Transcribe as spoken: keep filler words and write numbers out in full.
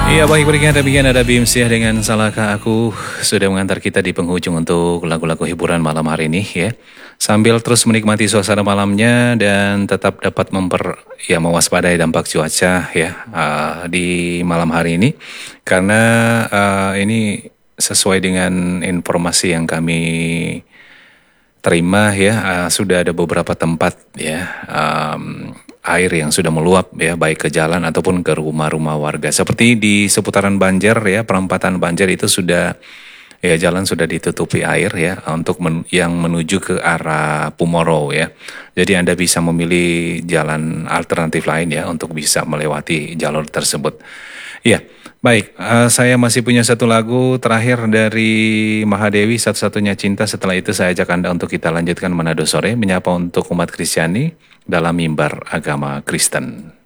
Iya, baik, berikan demikian ada Bimsiah dengan Salahkah Aku sudah mengantar kita di penghujung untuk lagu-lagu hiburan malam hari ini ya. Sambil terus menikmati suasana malamnya dan tetap dapat memper ya mewaspadai dampak cuaca ya uh, di malam hari ini karena uh, ini sesuai dengan informasi yang kami terima ya, uh, sudah ada beberapa tempat ya um, air yang sudah meluap ya baik ke jalan ataupun ke rumah-rumah warga. Seperti di seputaran Banjar ya, perempatan Banjar itu sudah ya jalan sudah ditutupi air ya untuk men, yang menuju ke arah Pumoro ya. Jadi Anda bisa memilih jalan alternatif lain ya untuk bisa melewati jalur tersebut. Ya, baik. Uh, saya masih punya satu lagu terakhir dari Mahadewi, Satu-Satunya Cinta. Setelah itu saya ajak Anda untuk kita lanjutkan Manado Sore, menyapa untuk umat Kristiani dalam mimbar agama Kristen.